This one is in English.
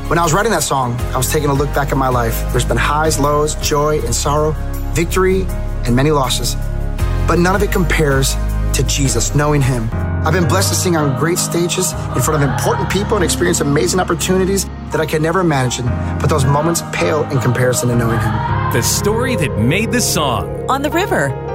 When I was writing that song, I was taking a look back at my life. There's been highs, lows, joy and sorrow, victory and many losses. But none of it compares to Jesus, knowing him. I've been blessed to sing on great stages in front of important people and experience amazing opportunities that I could never imagine. But those moments pale in comparison to knowing him. The story that made the song. On the River